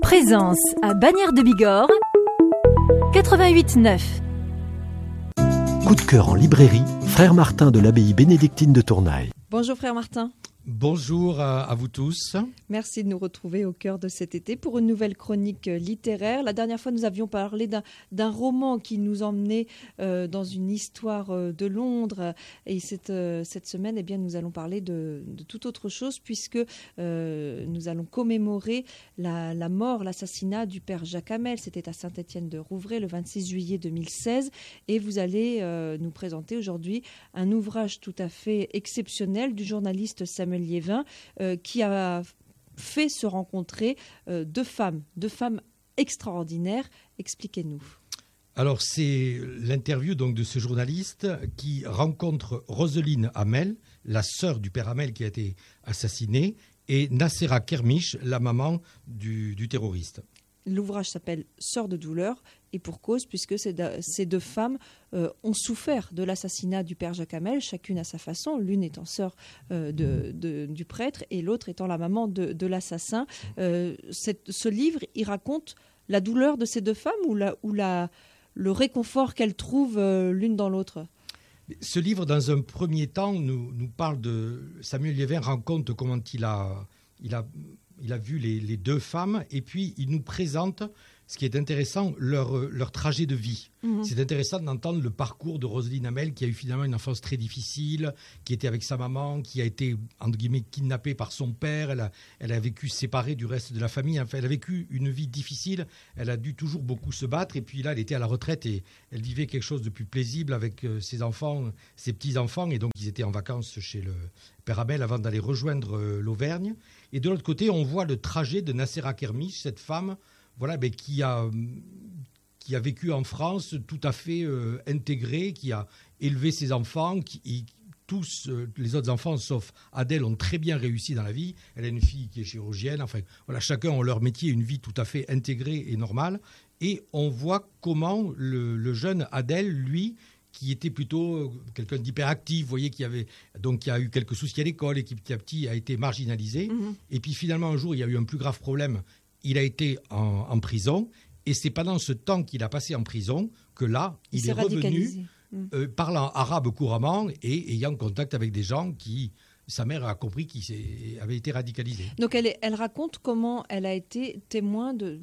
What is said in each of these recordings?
Présence à Bagnères de Bigorre, 88.9. Coup de cœur en librairie, Frère Martin de l'abbaye bénédictine de Tournaille. Bonjour Frère Martin. Bonjour à vous tous. Merci de nous retrouver au cœur de cet été pour une nouvelle chronique littéraire. La dernière fois, nous avions parlé d'un roman qui nous emmenait dans une histoire de Londres. Et cette semaine, eh bien, nous allons parler de toute autre chose puisque nous allons commémorer la mort, l'assassinat du père Jacques Hamel. C'était à Saint-Étienne-de-Rouvray le 26 juillet 2016. Et vous allez nous présenter aujourd'hui un ouvrage tout à fait exceptionnel du journaliste Samuel Liévin qui a fait se rencontrer deux femmes extraordinaires. Expliquez-nous. Alors, c'est l'interview donc de ce journaliste qui rencontre Roselyne Hamel, la sœur du père Hamel qui a été assassiné, et Nacera Kermiche, la maman du terroriste. L'ouvrage s'appelle « Sœurs de douleur » et pour cause, puisque ces deux femmes ont souffert de l'assassinat du père Jacques Hamel, chacune à sa façon, l'une étant sœur du prêtre et l'autre étant la maman de l'assassin. Ce livre, il raconte la douleur de ces deux femmes ou le réconfort qu'elles trouvent l'une dans l'autre. Ce livre, dans un premier temps, nous parle de... Samuel Liévin raconte comment il a vu les deux femmes et puis il nous présente, ce qui est intéressant, leur trajet de vie. Mmh. C'est intéressant d'entendre le parcours de Roselyne Hamel qui a eu finalement une enfance très difficile, qui était avec sa maman, qui a été, entre guillemets, kidnappée par son père. Elle a vécu séparée du reste de la famille. Enfin, elle a vécu une vie difficile. Elle a dû toujours beaucoup se battre. Et puis là, elle était à la retraite et elle vivait quelque chose de plus paisible avec ses enfants, ses petits-enfants. Et donc, ils étaient en vacances chez le père Hamel avant d'aller rejoindre l'Auvergne. Et de l'autre côté, on voit le trajet de Nacera Kermiche, cette femme qui a vécu en France tout à fait intégrée, qui a élevé ses enfants, tous les autres enfants, sauf Adèle, ont très bien réussi dans la vie. Elle a une fille qui est chirurgienne. Enfin, voilà, chacun a leur métier, une vie tout à fait intégrée et normale. Et on voit comment le jeune Adèle, lui, qui était plutôt quelqu'un d'hyperactif, vous voyez, qui a eu quelques soucis à l'école et qui petit à petit a été marginalisé. Mmh. Et puis finalement, un jour, il y a eu un plus grave problème. Il a été en prison et c'est pendant ce temps qu'il a passé en prison que là, il est revenu parlant arabe couramment et ayant contact avec des gens qui... Sa mère a compris qu'il avait été radicalisé. Donc elle raconte comment elle a été témoin de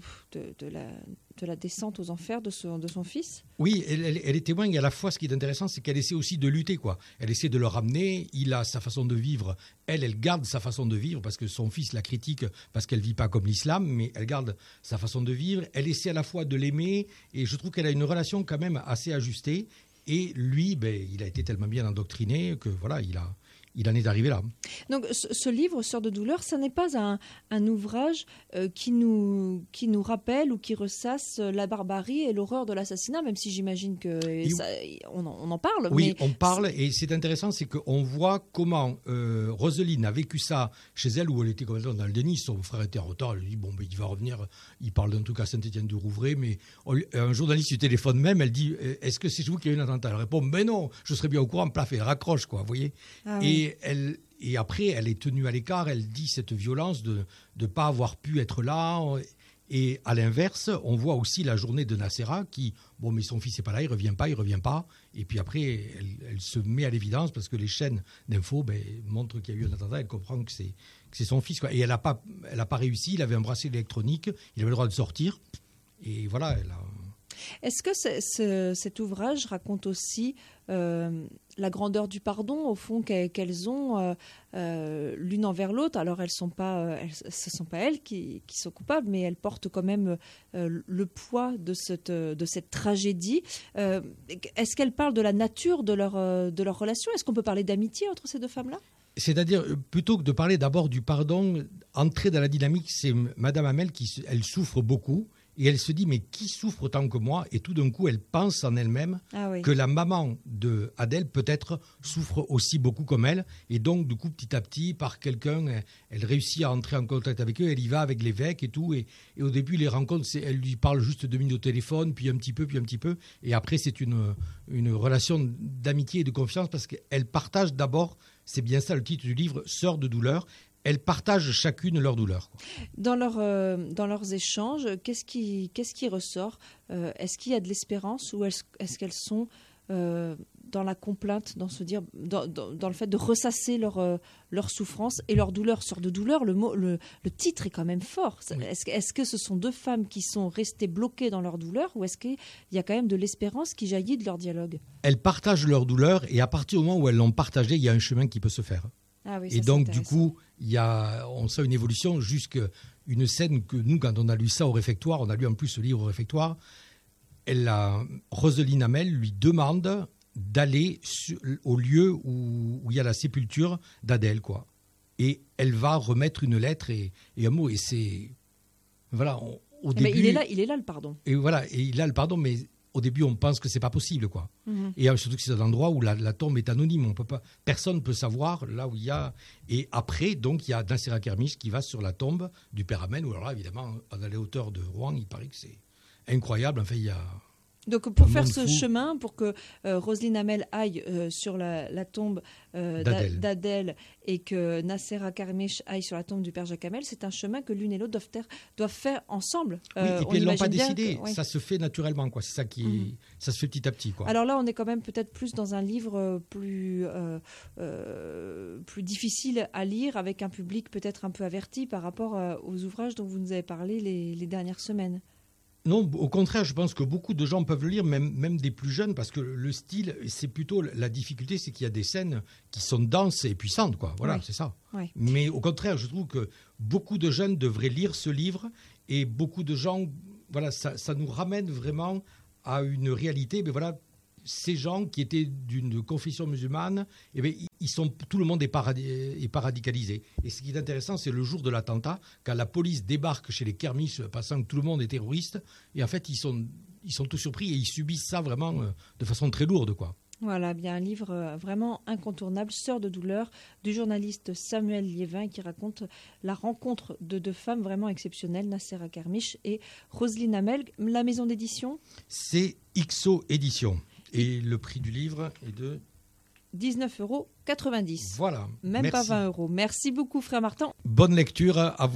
la descente aux enfers de son fils. Oui, elle est témoin et à la fois ce qui est intéressant, c'est qu'elle essaie aussi de lutter, quoi. Elle essaie de le ramener, il a sa façon de vivre, elle garde sa façon de vivre parce que son fils la critique parce qu'elle ne vit pas comme l'islam, mais elle garde sa façon de vivre. Elle essaie à la fois de l'aimer et je trouve qu'elle a une relation quand même assez ajustée. Et lui, il a été tellement bien endoctriné que voilà, il en est arrivé là. Donc ce livre, Sœurs de douleur, ça n'est pas un ouvrage qui nous rappelle ou qui ressasse la barbarie et l'horreur de l'assassinat, même si j'imagine qu'on en parle. Oui, on parle et c'est intéressant, c'est qu'on voit comment Roselyne a vécu ça chez elle où elle était complètement dans le déni. Son frère était en retard, elle lui dit il va revenir, il parle d'un truc à Saint-Étienne-de-Rouvray, mais un journaliste du téléphone même, elle dit est-ce que c'est chez vous qu'il y a eu un attentat? Elle répond non, je serais bien au courant, plaf, elle raccroche, quoi, vous voyez. Ah, oui. Et après, elle est tenue à l'écart, elle dit cette violence de ne pas avoir pu être là. Et à l'inverse, on voit aussi la journée de Nacera qui, mais son fils n'est pas là, il ne revient pas. Et puis après, elle se met à l'évidence parce que les chaînes d'infos montrent qu'il y a eu un attentat, elle comprend que c'est son fils, quoi. Et elle n'a pas réussi, il avait un bracelet électronique, il avait le droit de sortir. Et voilà, elle a... Est-ce que cet ouvrage raconte aussi la grandeur du pardon, au fond, qu'elles ont l'une envers l'autre? Alors, ce ne sont pas elles qui sont coupables, mais elles portent quand même le poids de cette tragédie. Est-ce qu'elles parlent de la nature de leur relation? Est-ce qu'on peut parler d'amitié entre ces deux femmes-là? C'est-à-dire, plutôt que de parler d'abord du pardon, entrer dans la dynamique, c'est Madame Hamel elle souffre beaucoup. Et elle se dit, mais qui souffre autant que moi? Et tout d'un coup, elle pense en elle-même que la maman de Adèle, peut-être, souffre aussi beaucoup comme elle. Et donc, du coup, petit à petit, par quelqu'un, elle réussit à entrer en contact avec eux. Elle y va avec l'évêque et tout. Et au début, les rencontres, elle lui parle juste 2 minutes au téléphone, puis un petit peu. Et après, c'est une relation d'amitié et de confiance parce qu'elle partage d'abord, c'est bien ça le titre du livre, Sœurs de douleur. Elles partagent chacune leur douleur, quoi. Dans leurs échanges, qu'est-ce qui ressort? Est-ce qu'il y a de l'espérance ou est-ce qu'elles sont dans la complainte, dans le fait de ressasser leur souffrance et leur douleur? Sort de douleur, le titre est quand même fort. Oui. Est-ce que ce sont deux femmes qui sont restées bloquées dans leur douleur ou est-ce qu'il y a quand même de l'espérance qui jaillit de leur dialogue? Elles partagent leur douleur et à partir du moment où elles l'ont partagée, il y a un chemin qui peut se faire. Ah oui, ça, Et c'est donc, du intéressant. coup, on sent une évolution jusqu'à une scène que nous, quand on a lu ça au réfectoire, on a lu en plus ce livre au réfectoire, Roselyne Hamel lui demande d'aller au lieu où il y a la sépulture d'Adèle, quoi. Et elle va remettre une lettre et un mot. Et c'est... Voilà, au Mais début... il est là le pardon. Et voilà, et il a le pardon, mais au début, on pense que c'est pas possible, quoi. Mhm. Et surtout que c'est un endroit où la tombe est anonyme. Personne ne peut savoir là où il y a... Et après, donc, il y a Nacera Kermiche qui va sur la tombe du père Hamel, où alors là, évidemment, à la hauteur de Rouen, il paraît que c'est incroyable. Enfin, il y a... Donc pour Un faire monde ce fou. chemin, pour que Roselyne Hamel aille sur la tombe d'Adèle et que Nacera Kermiche aille sur la tombe du père Jacques Hamel, c'est un chemin que l'une et l'autre doivent faire ensemble. Oui, et On puis elles ne l'ont pas imagine bien décidé. que- oui. Ça se fait naturellement, quoi. C'est ça qui... Ça se fait petit à petit, quoi. Alors là, on est quand même peut-être plus dans un livre plus difficile à lire, avec un public peut-être un peu averti par rapport aux ouvrages dont vous nous avez parlé les dernières semaines. Non, au contraire, je pense que beaucoup de gens peuvent le lire, même des plus jeunes, parce que le style, c'est plutôt la difficulté, c'est qu'il y a des scènes qui sont denses et puissantes, quoi. Voilà, Oui. c'est ça. Oui. Mais au contraire, je trouve que beaucoup de jeunes devraient lire ce livre et beaucoup de gens, voilà, ça nous ramène vraiment à une réalité. Mais voilà, ces gens qui étaient d'une confession musulmane, eh bien, tout le monde est pas radicalisé. Et ce qui est intéressant, c'est le jour de l'attentat, quand la police débarque chez les Kermiche, pensant que tout le monde est terroriste, et en fait, ils sont tous surpris et ils subissent ça vraiment de façon très lourde, quoi. Voilà, bien un livre vraiment incontournable, Sœurs de douleur, du journaliste Samuel Liévin, qui raconte la rencontre de deux femmes vraiment exceptionnelles, Nacera Kermiche et Roselyne Hamel. La maison d'édition, C'est XO Édition. Et le prix du livre est de... 19,90 €. Voilà. Même Merci. pas 20 €. Merci beaucoup, frère Martin. Bonne lecture à vous.